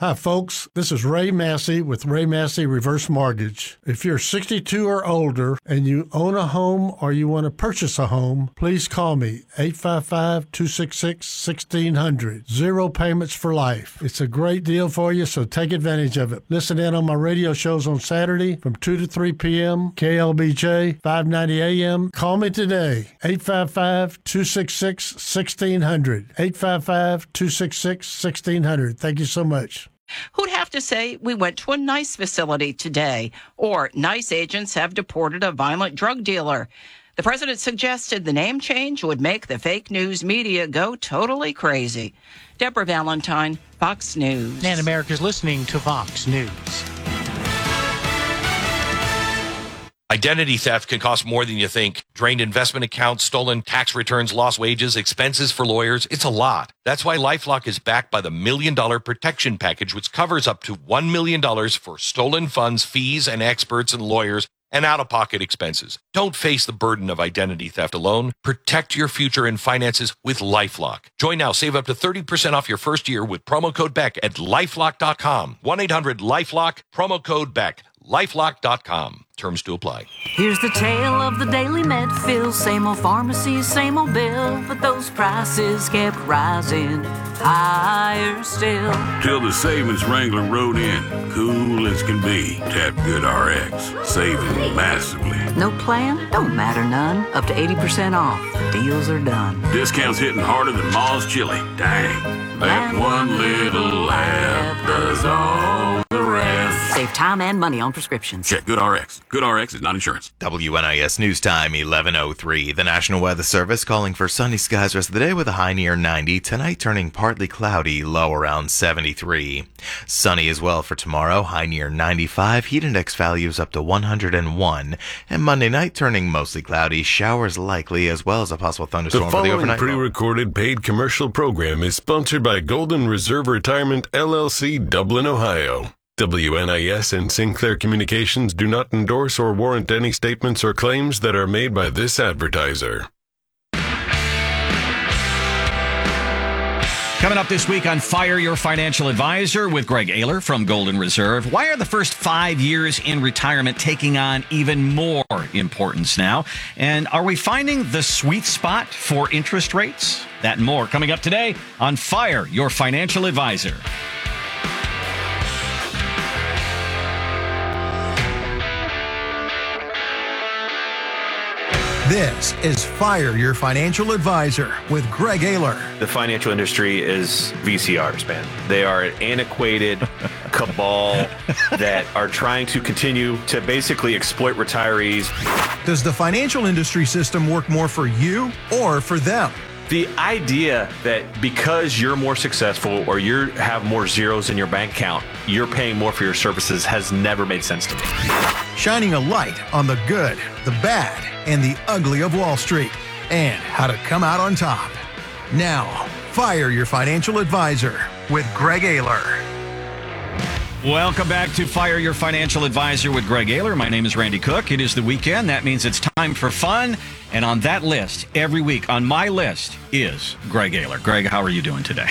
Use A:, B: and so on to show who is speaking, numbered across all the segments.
A: Hi, folks. This is Ray Massey with Ray Massey Reverse Mortgage. If you're 62 or older and you own a home or you want to purchase a home, please call me, 855-266-1600. Zero payments for life. It's a great deal for you, so take advantage of it. Listen in on my radio shows on Saturday from 2 to 3 p.m., KLBJ, 590 a.m. Call me today, 855-266-1600. 855-266-1600. Thank you so much.
B: Who'd have to say we went to a nice facility today? Or nice agents have deported a violent drug dealer. The president suggested the name change would make the fake news media go totally crazy. Deborah Valentine, Fox News.
C: And America's listening to Fox News.
D: Identity theft can cost more than you think. Drained investment accounts, stolen tax returns, lost wages, expenses for lawyers. It's a lot. That's why LifeLock is backed by the $1 Million Protection Package, which covers up to $1 million for stolen funds, fees, and experts and lawyers and out-of-pocket expenses. Don't face the burden of identity theft alone. Protect your future and finances with LifeLock. Join now. Save up to 30% off your first year with promo code BECK at LifeLock.com. 1-800-LifeLock, promo code BECK. LifeLock.com. Terms to apply.
E: Here's the tale of the daily Medfill. Same old pharmacy, same old bill, but those prices kept rising higher still.
F: Till the savings wrangler rode in, cool as can be. Tap GoodRx, saving massively.
E: No plan? Don't matter none. Up to 80% off. The deals are done.
F: Discounts hitting harder than Ma's chili. Dang, that one little app does all the rest.
E: Save time and money on prescriptions.
F: Check GoodRx. GoodRx is not insurance.
G: WNIS News Time, 11:03. The National Weather Service calling for sunny skies rest of the day with a high near 90. Tonight turning partly cloudy, low around 73. Sunny as well for tomorrow, high near 95. Heat index values up to 101. And Monday night turning mostly cloudy, showers likely, as well as a possible thunderstorm for the overnight.
H: The following pre-recorded paid commercial program is sponsored by Golden Reserve Retirement LLC, Dublin, Ohio. WNIS and Sinclair Communications do not endorse or warrant any statements or claims that are made by this advertiser.
I: Coming up this week on Fire Your Financial Advisor with Greg Ayler from Golden Reserve. Why are the first 5 years in retirement taking on even more importance now? And are we finding the sweet spot for interest rates? That and more coming up today on Fire Your Financial Advisor.
J: This is Fire Your Financial Advisor with Greg Ayler.
K: The financial industry is VCRs, man. They are an antiquated cabal that are trying to continue to basically exploit retirees.
J: Does the financial industry system work more for you or for them?
K: The idea that because you're more successful or you have more zeros in your bank account, you're paying more for your services has never made sense to me.
J: Shining a light on the good, the bad, and the ugly of Wall Street, and how to come out on top. Now, Fire Your Financial Advisor with Greg Ayler.
I: Welcome back to Fire Your Financial Advisor with Greg Ayler. My name is Randy Cook. It is the weekend. That means it's time for fun. And on that list, every week, on my list, is Greg Ayler. Greg, how are you doing today?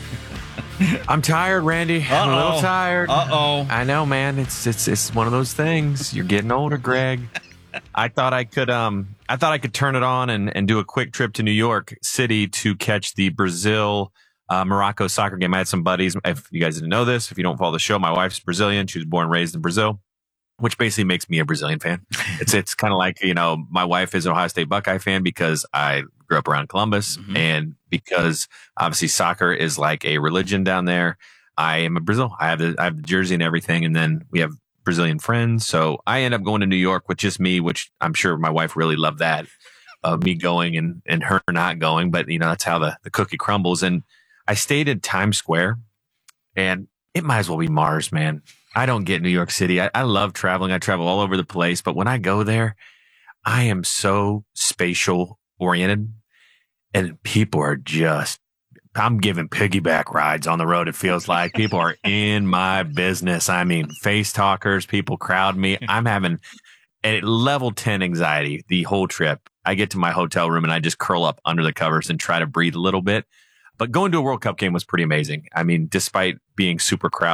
L: I'm tired, Randy. I'm a little tired.
I: Uh-oh.
L: I know, man. It's one of those things. You're getting older, Greg. I thought I could turn it on and do a quick trip to New York City to catch the Brazil Morocco soccer game. I had some buddies. If you guys didn't know this, if you don't follow the show, my wife's Brazilian. She was born and raised in Brazil, which basically makes me a Brazilian fan. It's kind of like, my wife is an Ohio State Buckeye fan because I grew up around Columbus, and because obviously soccer is like a religion down there. I am a Brazil. I have the jersey and everything, and then we have Brazilian friends. So I end up going to New York with just me, which I'm sure my wife really loved that, me going and her not going. But, that's how the cookie crumbles. And I stayed in Times Square, and it might as well be Mars, man. I don't get New York City. I love traveling. I travel all over the place. But when I go there, I am so spatial oriented, and people are just, I'm giving piggyback rides on the road. It feels like people are in my business. I mean, face talkers, people crowd me. I'm having a level 10 anxiety the whole trip. I get to my hotel room and I just curl up under the covers and try to breathe a little bit. But going to a World Cup game was pretty amazing. I mean, despite being super crowded,